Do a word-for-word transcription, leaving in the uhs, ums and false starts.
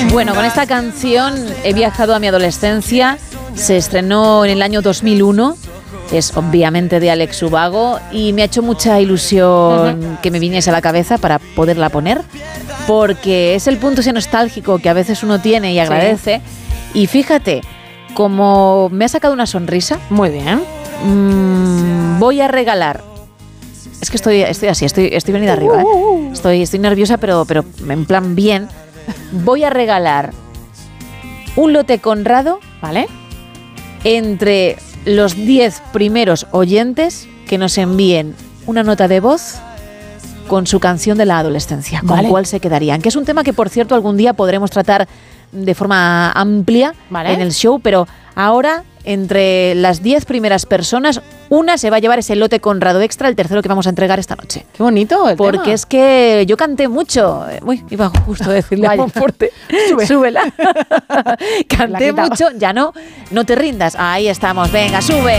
Bueno, con esta canción he viajado a mi adolescencia. Se estrenó en el año dos mil uno. Es obviamente de Alex Ubago y me ha hecho mucha ilusión uh-huh. que me viniese a la cabeza para poderla poner, porque es el punto ese nostálgico que a veces uno tiene y agradece. Sí. Y fíjate, como me ha sacado una sonrisa. Muy bien. Mmm, voy a regalar. Es que estoy, estoy así, estoy, estoy venida arriba. ¿eh? Estoy, estoy nerviosa, pero, pero en plan bien. Voy a regalar un lote Conrado, ¿vale? Entre los diez primeros oyentes que nos envíen una nota de voz con su canción de la adolescencia, con vale. cuál se quedarían. Que es un tema que, por cierto, algún día podremos tratar de forma amplia vale. en el show, pero ahora, entre las diez primeras personas, una se va a llevar ese lote Conrado Extra, el tercero que vamos a entregar esta noche. Qué bonito el Porque tema. Es que yo canté mucho. Uy, iba justo a decirle a Monforte, Sube. súbela. Canté mucho, ya no, no te rindas. Ahí estamos, venga, sube.